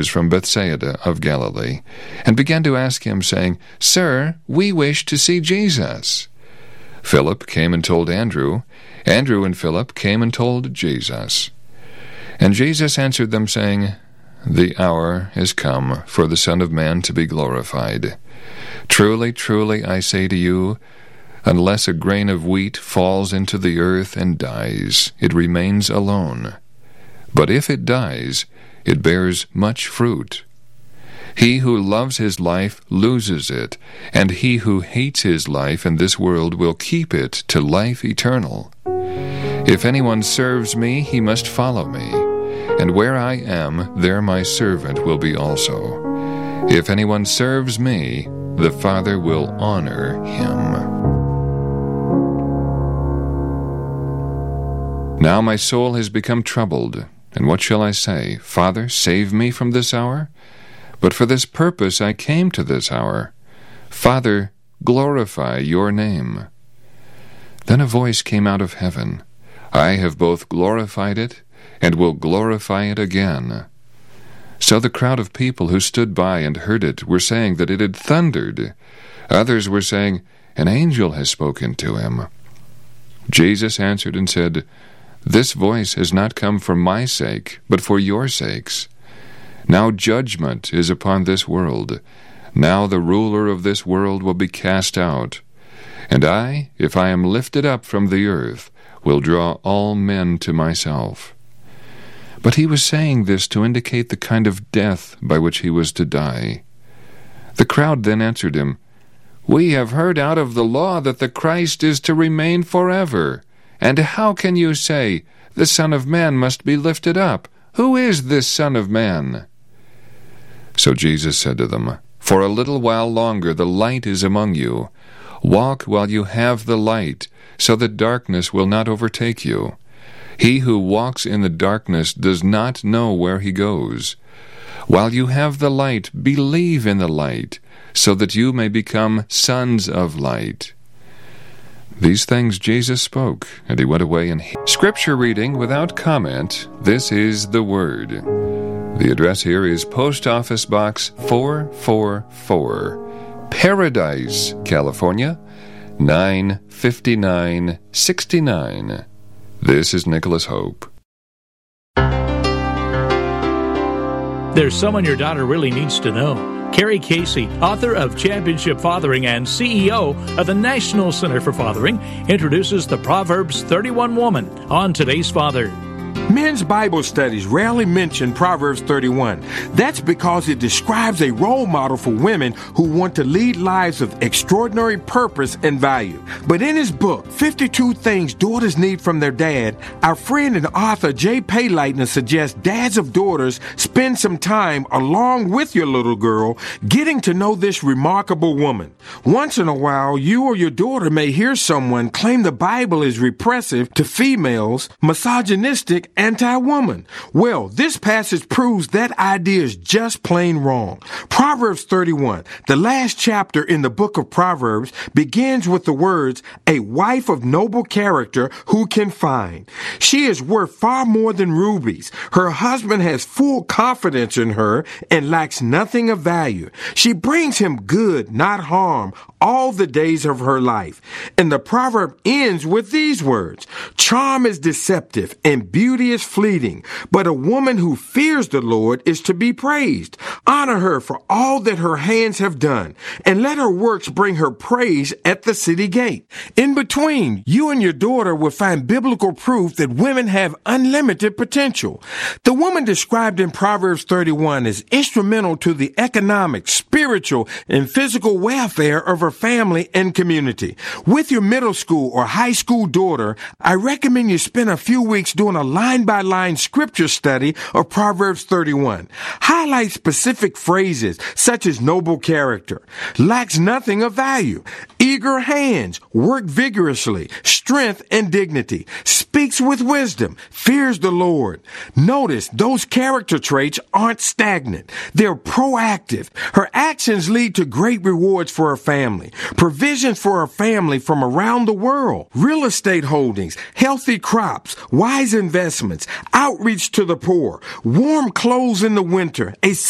was from Bethsaida of Galilee, and began to ask him, saying, Sir, we wish to see Jesus. Philip came and told Andrew. Andrew and Philip came and told Jesus. And Jesus answered them, saying, The hour is come for the Son of Man to be glorified. Truly, truly, I say to you, unless a grain of wheat falls into the earth and dies, it remains alone. But if it dies, it bears much fruit. He who loves his life loses it, and he who hates his life in this world will keep it to life eternal. If anyone serves me, he must follow me, and where I am, there my servant will be also. If anyone serves me, the Father will honor him. Now my soul has become troubled, and what shall I say? Father, save me from this hour? But for this purpose I came to this hour. Father, glorify your name. Then a voice came out of heaven. I have both glorified it, and will glorify it again. So the crowd of people who stood by and heard it were saying that it had thundered. Others were saying, An angel has spoken to him. Jesus answered and said, This voice has not come for my sake, but for your sakes. Now judgment is upon this world. Now the ruler of this world will be cast out. And I, if I am lifted up from the earth, will draw all men to myself. But he was saying this to indicate the kind of death by which he was to die. The crowd then answered him, We have heard out of the law that the Christ is to remain forever. And how can you say, The Son of Man must be lifted up? Who is this Son of Man? So Jesus said to them, For a little while longer the light is among you. Walk while you have the light, so that darkness will not overtake you. He who walks in the darkness does not know where he goes. While you have the light, believe in the light, so that you may become sons of light. These things Jesus spoke, and he went away and Scripture reading without comment. This is the Word. The address here is Post Office Box 444, Paradise, California, 95969. This is Nicholas Hope. There's someone your daughter really needs to know. Carrie Casey, author of Championship Fathering and CEO of the National Center for Fathering, introduces the Proverbs 31 woman on Today's Father. Men's Bible studies rarely mention Proverbs 31. That's because it describes a role model for women who want to lead lives of extraordinary purpose and value. But in his book, 52 Things Daughters Need from Their Dad, our friend and author Jay Paylightner suggests dads of daughters spend some time along with your little girl getting to know this remarkable woman. Once in a while, you or your daughter may hear someone claim the Bible is repressive to females, misogynistic, anti-woman. Well, this passage proves that idea is just plain wrong. Proverbs 31, the last chapter in the book of Proverbs, begins with the words, a wife of noble character who can find. She is worth far more than rubies. Her husband has full confidence in her and lacks nothing of value. She brings him good, not harm, all the days of her life. And the proverb ends with these words, charm is deceptive and beauty is fleeting, but a woman who fears the Lord is to be praised. Honor her for all that her hands have done, and let her works bring her praise at the city gate. In between, you and your daughter will find biblical proof that women have unlimited potential. The woman described in Proverbs 31 is instrumental to the economic, spiritual, and physical welfare of her family and community. With your middle school or high school daughter, I recommend you spend a few weeks doing a line-by-line scripture study of Proverbs 31. Highlight specific phrases such as noble character, lacks nothing of value, eager hands, work vigorously, strength and dignity, speaks with wisdom, fears the Lord. Notice those character traits aren't stagnant. They're proactive. Her actions lead to great rewards for her family, provisions for her family from around the world, real estate holdings, healthy crops, wise investments, outreach to the poor, warm clothes in the winter, a